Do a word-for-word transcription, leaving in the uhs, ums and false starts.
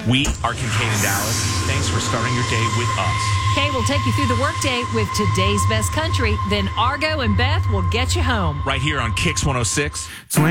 We are Kincaid and Dallas. Thanks for starting your day with us. Kay will take you through the workday with today's best country. Then Argo and Beth will get you home. Right here on Kix one oh six.